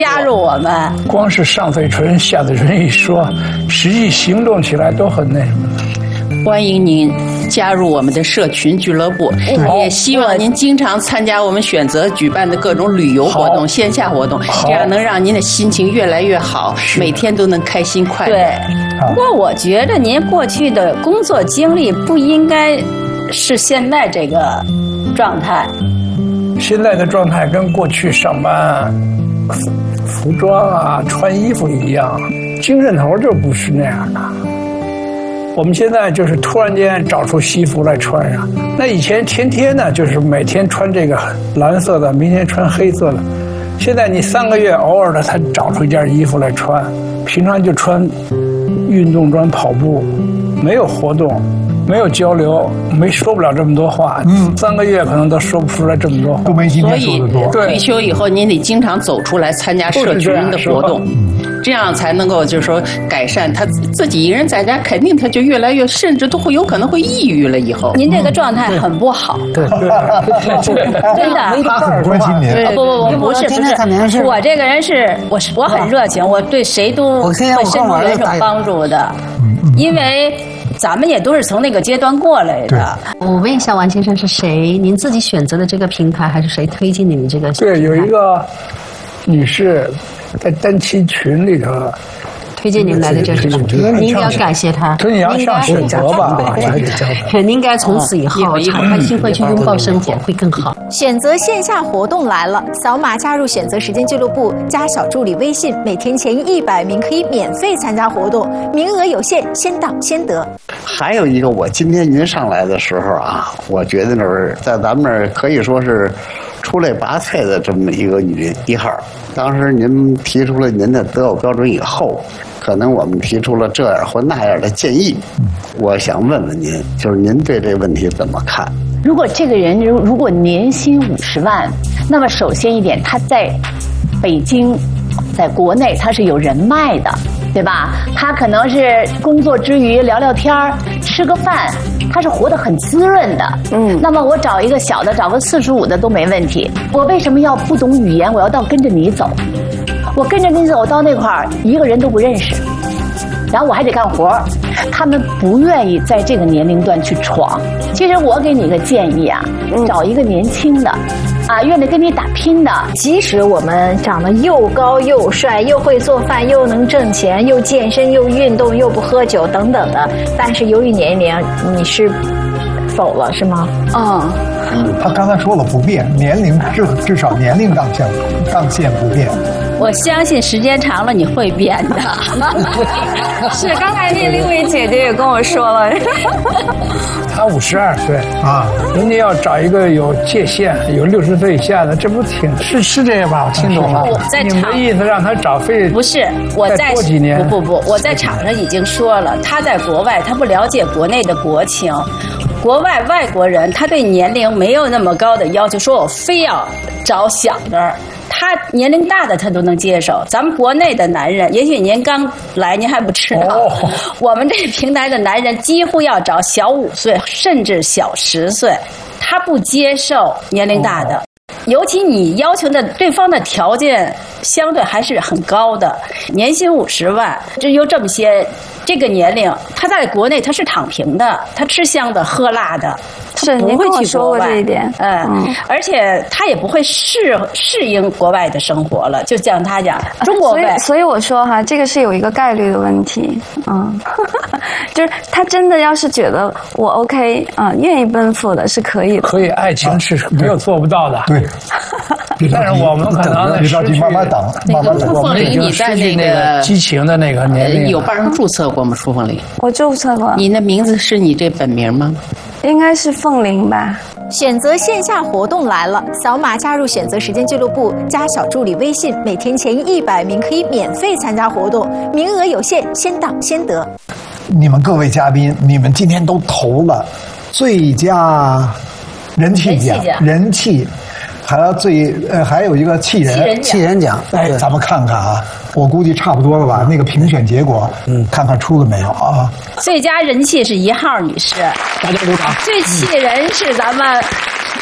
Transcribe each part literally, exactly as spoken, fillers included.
加入我们。 光是上嘴唇下嘴唇一说，实际行动起来都很那什么。 欢迎您加入我们的社群俱乐部，也希望您经常参加我们选择举办的各种旅游活动、线下活动，这样能让您的心情越来越好，每天都能开心快乐。 对，不过我觉得您过去的工作经历不应该是现在这个状态。 现在的状态跟过去上班服服装啊、穿衣服一样，精神头就不是那样的。我们现在就是突然间找出西服来穿上，那以前天天呢就是每天穿这个蓝色的，明天穿黑色的。现在你三个月偶尔的才找出一件衣服来穿，平常就穿运动装跑步，没有活动，没有交流，没说不了这么多话。嗯，三个月可能都说不出来这么多话， 都没今天说的多。 所以退休以后，您得经常走出来参加社群的活动。这样才能够就是说改善他自己一个人在家，肯定他就越来越，甚至都会有可能会抑郁了。以后您这个状态很不好， 对对， 真的。 他很关心您。 不不不，不是不是，我这个人是我是我很热情，我对谁都会伸出援手帮助的，因为咱们也都是从那个阶段过来的。 我问一下王先生，是谁？您自己选择的这个平台，还是谁推荐你这个？ 对，有一个女士在单亲群里头推荐您来的这个，您应该感谢他。 所以你要上选择吧， 您应该从此以后敞开心扉去拥抱生活，会更好。 选择线下活动来了，扫码加入选择时间俱乐部，加小助理微信，每天前一百名可以免费参加活动，名额有限，先到先得。 还有一个，我今天您上来的时候啊，我觉得那是在咱们这儿可以说是出类拔萃的这么一个女一号。当时您提出了您的择偶标准以后，可能我们提出了这样或那样的建议。我想问问您，就是您对这个问题怎么看？ 如果这个人如如果年薪五十万，那么首先一点，他在北京，在国内他是有人脉的，对吧？他可能是工作之余聊聊天儿，吃个饭，他是活得很滋润的。嗯，那么我找一个小的，找个四十五的都没问题。我为什么要不懂语言？我要到跟着你走，我跟着你走到那块儿，一个人都不认识。然后我还得干活，他们不愿意在这个年龄段去闯。其实我给你个建议啊，找一个年轻的，啊，愿意跟你打拼的。 即使我们长得又高又帅，又会做饭，又能挣钱，又健身，又运动，又不喝酒等等的，但是由于年龄，你是否了是吗？ 嗯。 他刚才说了不变，年龄至至少年龄档线档线不变。 我相信时间长了你会变的。 是，刚才那另一位姐姐也跟我说了， 她五十二岁啊，人家要找一个有界限、有六十岁以下的，这不挺是是这样吧？我听懂了。 我在你们的意思让他找非不是我在再过几年不不不，我在场上已经说了，他在国外他不了解国内的国情。国外外国人他对年龄没有那么高的要求，说我非要找小的，他年龄大的他都能接受。咱们国内的男人，也许您刚来您还不知道，哦、我们这平台的男人几乎要找小五岁甚至小十岁，他不接受年龄大的。哦，尤其你要求的对方的条件相对还是很高的，年薪五十万，这有这么些，这个年龄，他在国内他是躺平的，他吃香的喝辣的， 是不会去国外这一点， 嗯，嗯而且他也不会适适应国外的生活了。就像他讲，中国所以所以我说哈，这个是有一个概率的问题，嗯，就是他真的要是觉得我 OK 啊、呃，愿意奔赴的是可以的， 可以，爱情是没有做不到的，对。但是我们可能别着急，慢慢等，慢慢等。 傅凤玲，你在那个激情的那个年龄， 有帮人注册过吗？傅凤玲， 我注册过。 你的名字是你这本名吗？ 应该是凤玲吧。 选择线下活动来了，扫码加入选择时间俱乐部，加小助理微信，每天前一百名可以免费参加活动，名额有限，先到先得。 你们各位嘉宾，你们今天都投了最佳人气奖，人气。还有最呃，还有一个气人气人奖， 哎，咱们看看啊，我估计差不多了吧？那个评选结果，嗯，看看出了没有啊？ 最佳人气是一号女士， 大家鼓掌。 最气人是咱们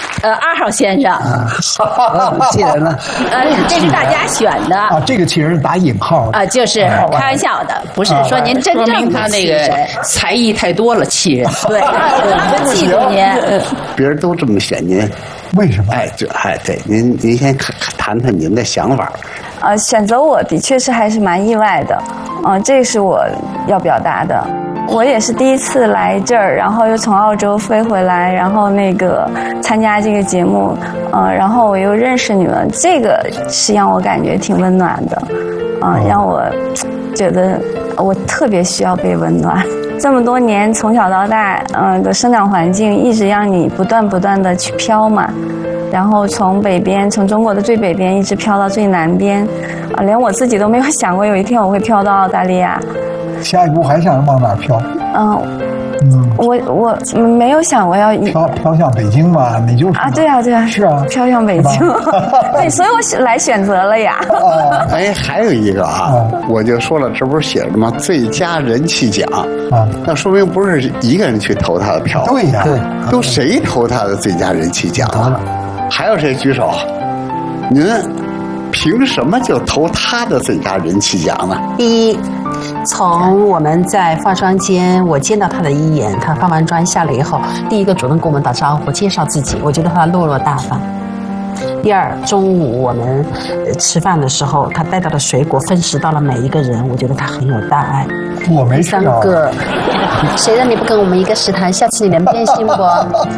呃，二号先生。 气人了。 呃，这是大家选的。 啊，这个气人是打引号的。 啊，就是开玩笑的，不是说您真正他那个才艺太多了，气人。 对，我记住您。 别人都这么选您， 为什么？ 哎，就哎，对，您您先谈谈您的想法。 呃，选择我的确是还是蛮意外的，嗯、呃，这是我要表达的。我也是第一次来这儿，然后又从澳洲飞回来，然后那个参加这个节目，呃，然后我又认识你们，这个是让我感觉挺温暖的，啊、呃，让我觉得我特别需要被温暖。这么多年从小到大，嗯、呃、的生长环境一直让你不断不断的去飘嘛。然后从北边，从中国的最北边一直飘到最南边，啊，连我自己都没有想过有一天我会飘到澳大利亚。 下一步还想往哪儿飘？ 嗯，嗯，我我没有想过要飘飘向北京嘛？你就是啊，对啊，对啊， 是啊， 飘向北京，对，所以我来选择了呀。 哎，还有一个啊，我就说了，这不是写着吗？最佳人气奖啊，那说明不是一个人去投他的票， 对呀， 对， 都谁投他的最佳人气奖了？还有谁举手？您凭什么就投他的最佳人气奖呢？ 第一，从我们在化妆间，我见到他的一眼，他化完妆下来以后，第一个主动跟我们打招呼，介绍自己，我觉得他落落大方。第二，中午我们吃饭的时候，他带到的水果分食到了每一个人，我觉得他很有大爱。 我没吃到。 第三个，谁让你不跟我们一个食堂？下次你能变心不？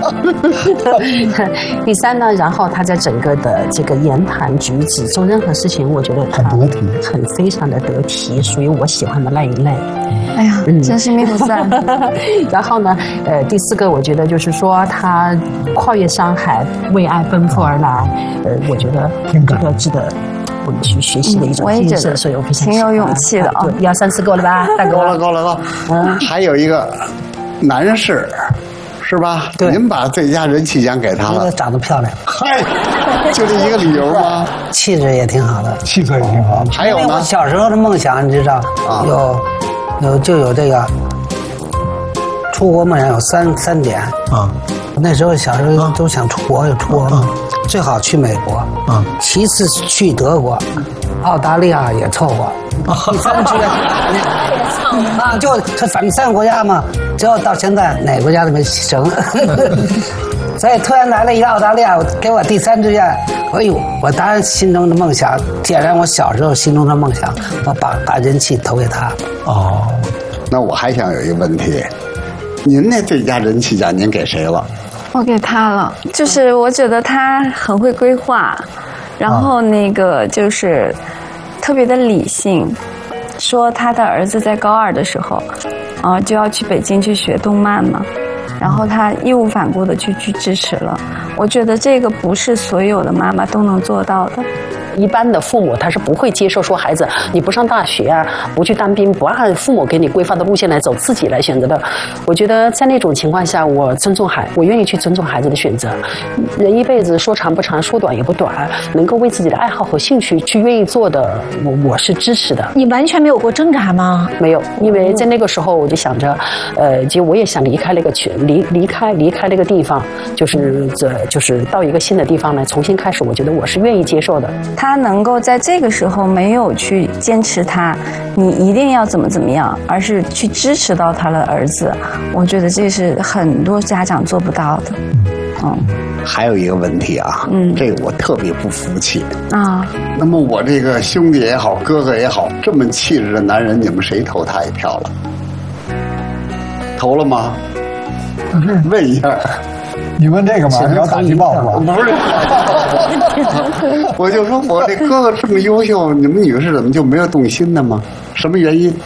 第三呢，然后他在整个的这个言谈举止做任何事情，我觉得很得体， 很非常的得体，属于我喜欢的那一类。 哎呀，嗯、真是弥补赞。 然后呢，呃，第四个，我觉得就是说他跨越山海，为爱奔赴而来，呃，我觉得这个值得我们去学习的一种精神，所以我非常挺有勇气的啊！ 一二三四够了吧？大哥， 够了，够了，够了。嗯，还有一个男士，是吧？ 对， 您把最佳人气奖给他了， 长得漂亮。 嗨，就这一个理由吗？ 气质也挺好的， 气色也挺好。 还有呢？ 我小时候的梦想，你知道，啊、有有就有这个出国梦想有三三点啊。那时候小时候都想出国，有出国梦。最好去美国，嗯，其次去德国，澳大利亚也凑合，第三志愿啊，就这反正三个国家嘛，只要到现在哪个国家都没成，所以突然来了一个澳大利亚，给我第三志愿，哎呦，我当然心中的梦想点燃我小时候心中的梦想，我把把人气投给他。 哦，那我还想有一个问题，您那最佳人气奖您给谁了？ 我给他了，就是我觉得他很会规划，然后那个就是特别的理性，说他的儿子在高二的时候，啊、呃、就要去北京去学动漫嘛，然后他义无反顾的去去支持了。我觉得这个不是所有的妈妈都能做到的。 一般的父母他是不会接受说孩子你不上大学啊，不去当兵，不按父母给你规范的路线来走，自己来选择的。我觉得在那种情况下，我尊重孩，我愿意去尊重孩子的选择。人一辈子说长不长，说短也不短，能够为自己的爱好和兴趣去愿意做的，我我是支持的。 你完全没有过挣扎吗？ 没有，因为在那个时候我就想着，呃，其实我也想离开那个群，离离开离开那个地方，就是这就是到一个新的地方来重新开始。我觉得我是愿意接受的。 他能够在这个时候没有去坚持他，你一定要怎么怎么样，而是去支持到他的儿子，我觉得这是很多家长做不到的。嗯， 还有一个问题啊，嗯，这个我特别不服气啊。 那么我这个兄弟也好，哥哥也好，这么气质的男人，你们谁投他一票了？投了吗？问一下。 你问这个嘛？你要打击报复？ 不是，我就说我这哥哥这么优秀，你们女士怎么就没有动心的吗？什么原因？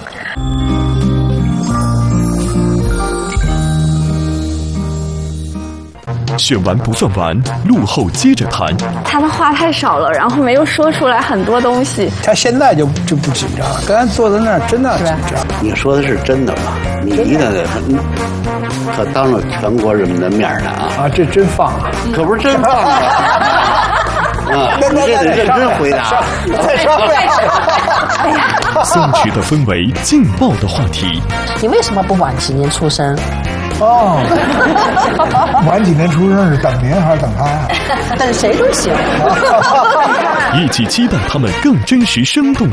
选完不算完，路后接着谈。 他的话太少了，然后没有说出来很多东西。 他现在就就不紧张了，刚才坐在那儿真的紧张。 你说的是真的吗？你一定得，可当着全国人民的面呢啊！ 啊，这真放啊， 可不是真放啊！啊，你这得认真回答。 再说再说。 哎呀，兴趣的氛围，劲爆的话题。 你为什么不晚几年出生？ 哦，晚几年出生是等您还是等他呀？ 等谁都行。 一起期待他们更真实生动的